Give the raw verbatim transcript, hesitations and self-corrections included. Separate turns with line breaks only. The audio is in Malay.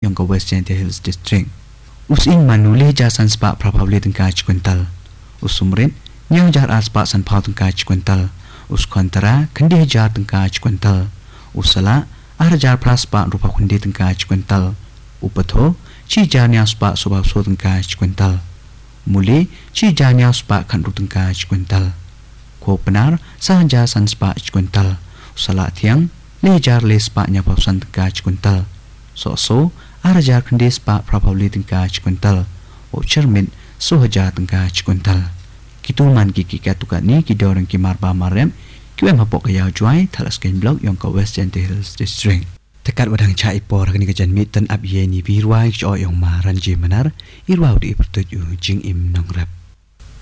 yang ke West Gentle Hills District. Using manuli jasan spa probably tengkah cuental. Usumrit nyang jar aspa san pau tengkah cuental. Us kontara kendi jar tengkah cuental. Usala ar jar praspa rupa kundi tengkah cuental. Upatho ci jar nyang spa sobab so tengkah cuental. Muli ci jar nyang spa kan ru tengkah cuental. Ko benar sanja san spa cuental. Usala tiang le jar le spa nya pausan tengkah cuental. So so ar jar kendi spa probably tengkah cuental. O cermin so hajar tengkah cuental. Kituman kiki katukat ni kita orang kimar ba marem kiwe mapok kaya juai thalas kain blog yang ke West Gentle Hills District. Tekat wadang cai por kini kejan mitan ab ye ni birwai jo yang maran je menar irwau di pertuju jing im nongrap.